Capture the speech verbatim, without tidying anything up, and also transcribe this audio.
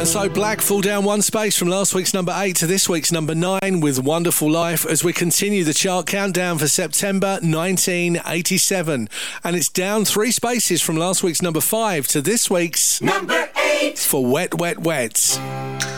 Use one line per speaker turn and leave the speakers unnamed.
So Black fall down one space from last week's number eight to this week's number nine with Wonderful Life as we continue the chart countdown for September nineteen eighty-seven. And it's down three spaces from last week's number five to this week's
number eight
for Wet, Wet, Wet.